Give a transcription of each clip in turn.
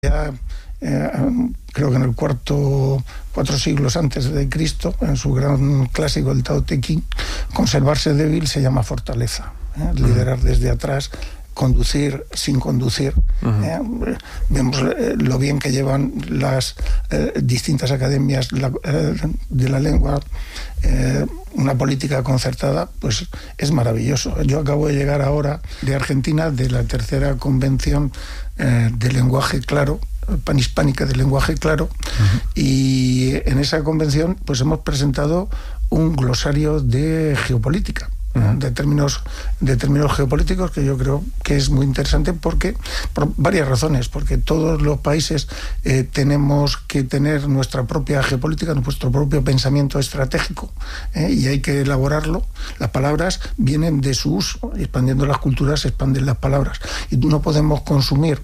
ya creo que en el cuatro siglos antes de Cristo, en su gran clásico, el Tao Te Ching, conservarse débil se llama fortaleza, liderar desde atrás, conducir sin conducir. Vemos lo bien que llevan las distintas academias de la lengua, una política concertada, pues es maravilloso. Yo acabo de llegar ahora de Argentina, de la tercera convención de lenguaje claro, panhispánica de lenguaje claro, y en esa convención pues hemos presentado un glosario de geopolítica, de términos geopolíticos, que yo creo que es muy interesante por varias razones, porque todos los países tenemos que tener nuestra propia geopolítica, nuestro propio pensamiento estratégico, y hay que elaborarlo. Las palabras vienen de su uso, expandiendo las culturas se expanden las palabras, y no podemos consumir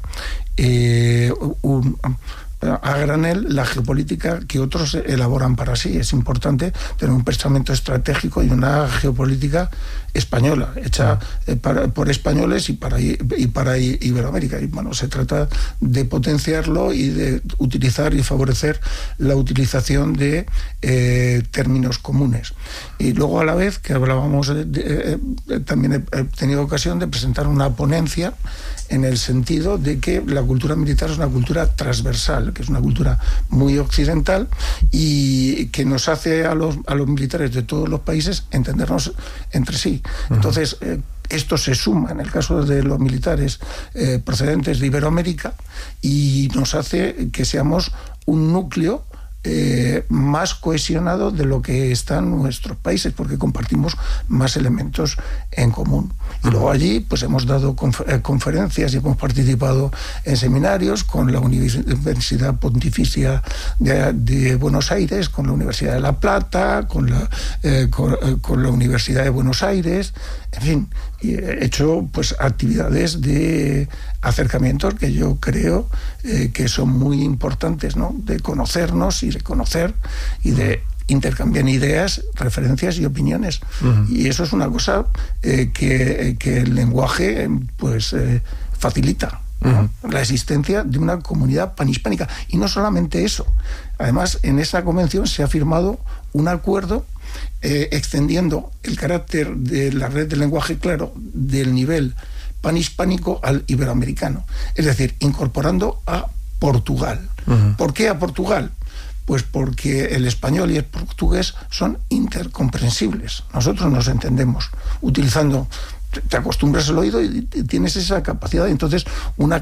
a granel la geopolítica que otros elaboran para sí. Es importante tener un pensamiento estratégico y una geopolítica española, hecha por españoles y para Iberoamérica. Y bueno, se trata de potenciarlo y de utilizar y favorecer la utilización de términos comunes. Y luego, a la vez que hablábamos, también he tenido ocasión de presentar una ponencia en el sentido de que la cultura militar es una cultura transversal, que es una cultura muy occidental y que nos hace a los militares de todos los países entendernos entre sí. Entonces, esto se suma en el caso de los militares procedentes de Iberoamérica y nos hace que seamos un núcleo más cohesionado de lo que están nuestros países, porque compartimos más elementos en común. Y luego allí pues hemos dado conferencias y hemos participado en seminarios con la Universidad Pontificia de Buenos Aires, con la Universidad de La Plata, con la Universidad de Buenos Aires, en fin, y he hecho pues actividades de acercamientos que yo creo que son muy importantes, ¿no? De conocernos y de conocer y de intercambiar ideas, referencias y opiniones. Y eso es una cosa que el lenguaje pues facilita, ¿no? La existencia de una comunidad panhispánica. Y no solamente eso. Además, en esa convención se ha firmado un acuerdo extendiendo el carácter de la red de lenguaje claro del nivel panhispánico al iberoamericano. Es decir, incorporando a Portugal. ¿Por qué a Portugal? Pues porque el español y el portugués son intercomprensibles. Nosotros nos entendemos utilizando, te acostumbras al oído y tienes esa capacidad. Entonces, una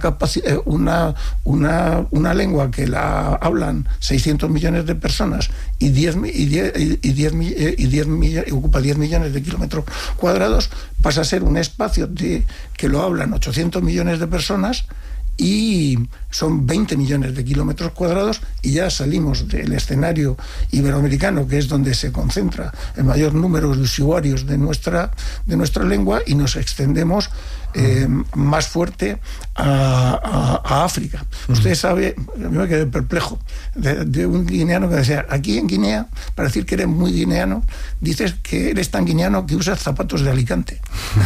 lengua que la hablan 600 millones de personas y ocupa 10 millones de kilómetros cuadrados, pasa a ser un espacio que lo hablan 800 millones de personas y son 20 millones de kilómetros cuadrados, y ya salimos del escenario iberoamericano, que es donde se concentra el mayor número de usuarios de nuestra lengua, y nos extendemos más fuerte a África. Usted sabe, yo me quedé perplejo de un guineano que decía: aquí en Guinea, para decir que eres muy guineano, dices que eres tan guineano que usas zapatos de Alicante.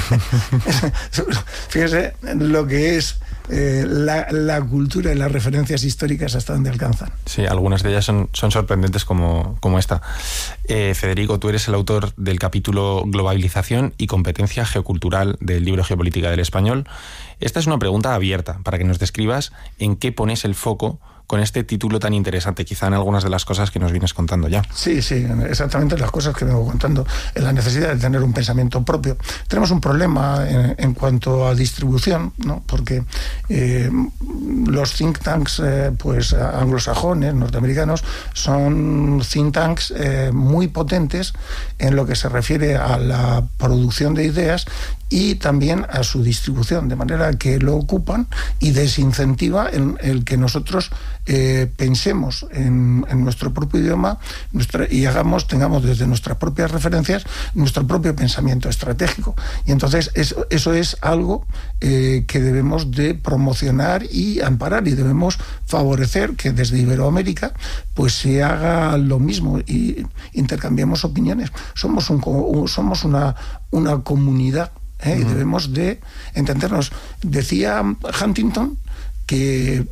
Fíjese lo que es la cultura y las referencias históricas hasta donde alcanzan. Sí, algunas de ellas son sorprendentes como esta. Federico, tú eres el autor del capítulo Globalización y competencia geocultural del libro Geopolítica del Español. Esta es una pregunta abierta para que nos describas en qué pones el foco con este título tan interesante, quizá en algunas de las cosas que nos vienes contando ya. Sí, exactamente las cosas que vengo contando, en la necesidad de tener un pensamiento propio. Tenemos un problema en cuanto a distribución, ¿no? Porque los think tanks pues anglosajones, norteamericanos, son think tanks muy potentes en lo que se refiere a la producción de ideas y también a su distribución, de manera que lo ocupan y desincentiva el que nosotros pensemos en nuestro propio idioma y tengamos desde nuestras propias referencias nuestro propio pensamiento estratégico. Y entonces eso es algo que debemos de promocionar y amparar, y debemos favorecer que desde Iberoamérica pues se haga lo mismo y intercambiemos opiniones. Somos una comunidad, y debemos de entendernos. Decía Huntington que